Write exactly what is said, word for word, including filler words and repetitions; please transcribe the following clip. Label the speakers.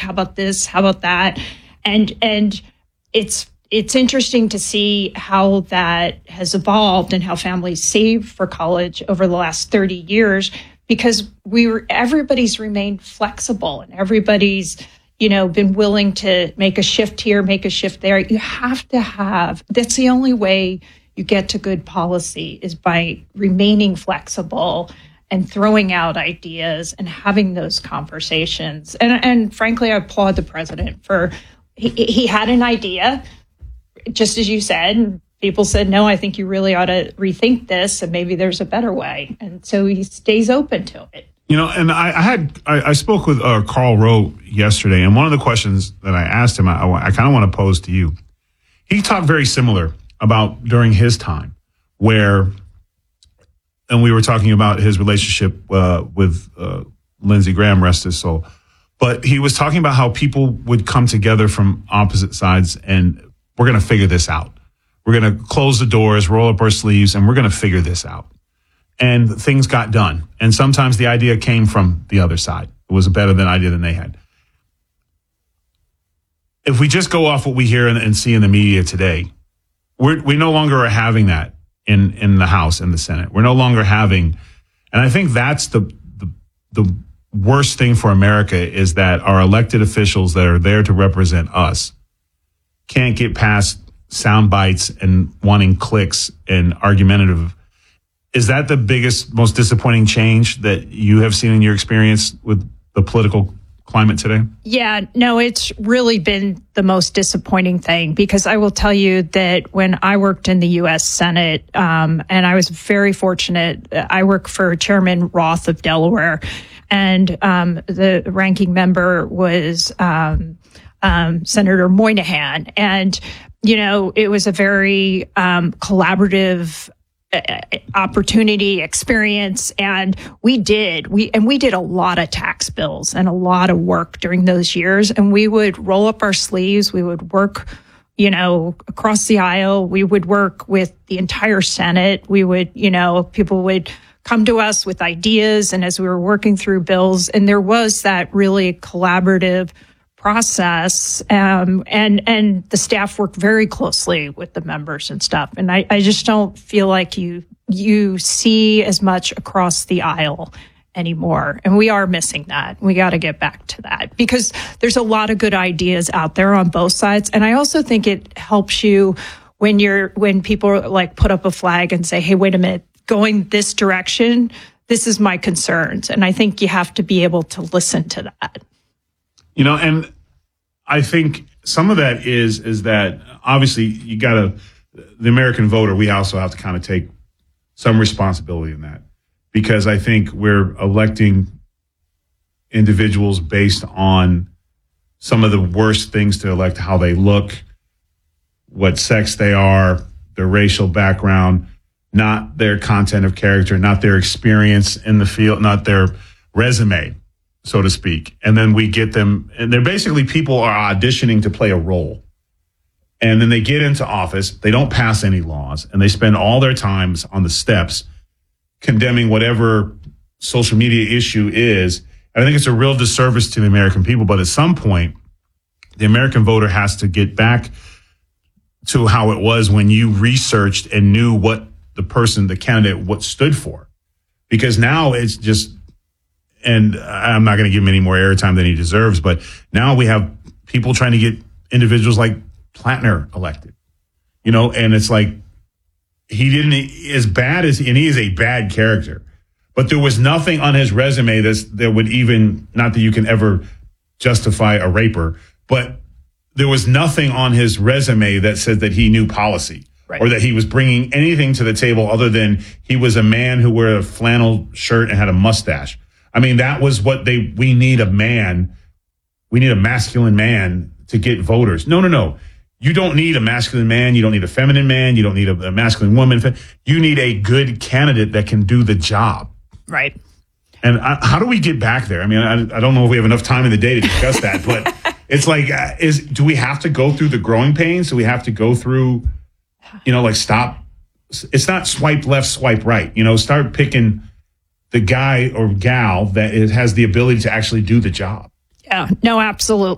Speaker 1: How about this? How about that? And and it's it's interesting to see how that has evolved and how families save for college over the last thirty years, because we were, everybody's remained flexible and everybody's, you know, been willing to make a shift here, make a shift there. You have to have, that's the only way you get to good policy, is by remaining flexible and throwing out ideas and having those conversations. And, and frankly, I applaud the president for, he, he had an idea, just as you said, and people said, no, I think you really ought to rethink this, and maybe there's a better way. And so he stays open to it.
Speaker 2: You know, and I, I had, I, I spoke with uh, Karl Rove yesterday, and one of the questions that I asked him, I, I kind of want to pose to you. He talked very similar about during his time where, and we were talking about his relationship uh, with uh, Lindsey Graham, rest his soul. But he was talking about how people would come together from opposite sides, and we're going to figure this out. We're going to close the doors, roll up our sleeves, and we're going to figure this out. And things got done. And sometimes the idea came from the other side. It was a better than idea than they had. If we just go off what we hear and, and see in the media today, we're, we no longer are having that in, in the House and the Senate. We're no longer having, and I think that's the, the, the worst thing for America, is that our elected officials that are there to represent us can't get past sound bites and wanting clicks and argumentative. Is that the biggest, most disappointing change that you have seen in your experience with the political climate today?
Speaker 1: Yeah, no, it's really been the most disappointing thing, because I will tell you that when I worked in the U S Senate, um, and I was very fortunate, I worked for Chairman Roth of Delaware, and um, the ranking member was um, um, Senator Moynihan. And, you know, it was a very um, collaborative opportunity, experience, and we did we and we did a lot of tax bills and a lot of work during those years, and we would roll up our sleeves, we would work, you know, across the aisle, we would work with the entire Senate, we would, you know, people would come to us with ideas, and as we were working through bills, and there was that really collaborative process, um, and and the staff worked very closely with the members and stuff. And I, I just don't feel like you you see as much across the aisle anymore. And we are missing that. We got to get back to that, because there's a lot of good ideas out there on both sides. And I also think it helps you when you're when people like put up a flag and say, hey, wait a minute, going this direction, this is my concerns. And I think you have to be able to listen to that.
Speaker 2: You know, and I think some of that is is that obviously you got to, the American voter, we also have to kind of take some responsibility in that, because I think we're electing individuals based on some of the worst things to elect: how they look, what sex they are, their racial background, not their content of character, not their experience in the field, not their resume, so to speak. And then we get them, and they're basically, people are auditioning to play a role. And then they get into office, they don't pass any laws, and they spend all their times on the steps condemning whatever social media issue is. And I think it's a real disservice to the American people. But at some point, the American voter has to get back to how it was when you researched and knew what the person, the candidate, what stood for. Because now it's just, and I'm not going to give him any more airtime than he deserves, but now we have people trying to get individuals like Plattner elected, you know, and it's like, he didn't, as bad as, and he is a bad character, but there was nothing on his resume that's, that would even, not that you can ever justify a raper, but there was nothing on his resume that said that he knew policy. Right. Or that he was bringing anything to the table other than he was a man who wore a flannel shirt and had a mustache. I mean, that was what they, we need a man, we need a masculine man to get voters. No, no, no. You don't need a masculine man. You don't need a feminine man. You don't need a, a masculine woman. You need a good candidate that can do the job.
Speaker 1: Right.
Speaker 2: And I, how do we get back there? I mean, I, I don't know if we have enough time in the day to discuss that, but it's like, uh, is, do we have to go through the growing pains? Do we have to go through, you know, like stop? It's not swipe left, swipe right. You know, start picking the guy or gal that is, has the ability to actually do the job.
Speaker 1: Yeah, no, absolutely.